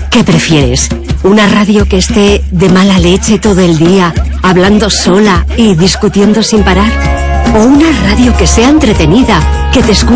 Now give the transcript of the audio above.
¿Qué prefieres? ¿Una radio que esté de mala leche todo el día, hablando sola y discutiendo sin parar? ¿O una radio que sea entretenida, que te escuche